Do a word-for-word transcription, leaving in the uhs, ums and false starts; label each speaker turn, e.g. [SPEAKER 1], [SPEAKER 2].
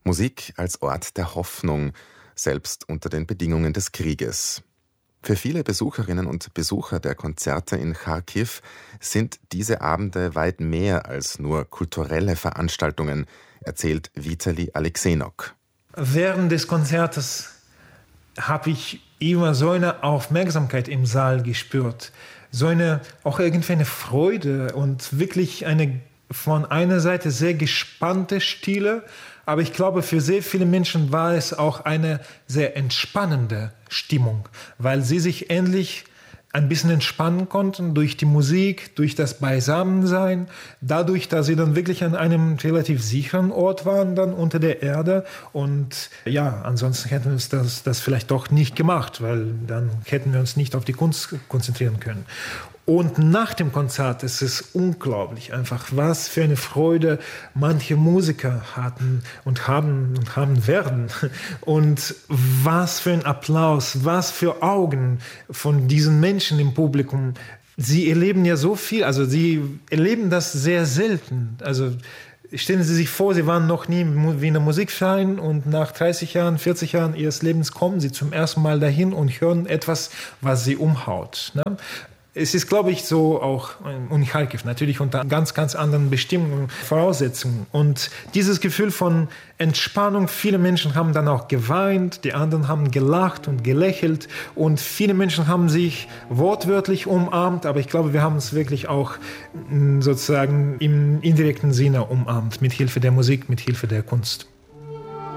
[SPEAKER 1] Musik als Ort der Hoffnung, selbst unter den Bedingungen des Krieges. Für viele Besucherinnen und Besucher der Konzerte in Charkiw sind diese Abende weit mehr als nur kulturelle Veranstaltungen, erzählt Vitali Alexenok.
[SPEAKER 2] Während des Konzertes habe ich immer so eine Aufmerksamkeit im Saal gespürt, so eine auch irgendwie eine Freude und wirklich eine von einer Seite sehr gespannte Stille, aber ich glaube, für sehr viele Menschen war es auch eine sehr entspannende Stimmung, weil sie sich endlich ein bisschen entspannen konnten durch die Musik, durch das Beisammensein, dadurch, dass sie dann wirklich an einem relativ sicheren Ort waren, dann unter der Erde. Und ja, ansonsten hätten wir uns das, das vielleicht doch nicht gemacht, weil dann hätten wir uns nicht auf die Kunst konzentrieren können. Und nach dem Konzert ist es unglaublich einfach, was für eine Freude manche Musiker hatten und haben und haben werden. Und was für ein Applaus, was für Augen von diesen Menschen im Publikum. Sie erleben ja so viel, also sie erleben das sehr selten. Also stellen Sie sich vor, Sie waren noch nie im Wiener Musikverein und nach dreißig Jahren, vierzig Jahren Ihres Lebens kommen Sie zum ersten Mal dahin und hören etwas, was Sie umhaut. Ne? Es ist, glaube ich, so auch in Charkiw, natürlich unter ganz, ganz anderen Bestimmungen, Voraussetzungen. Und dieses Gefühl von Entspannung, viele Menschen haben dann auch geweint, die anderen haben gelacht und gelächelt und viele Menschen haben sich wortwörtlich umarmt, aber ich glaube, wir haben es wirklich auch sozusagen im indirekten Sinne umarmt, mit Hilfe der Musik, mit Hilfe der Kunst.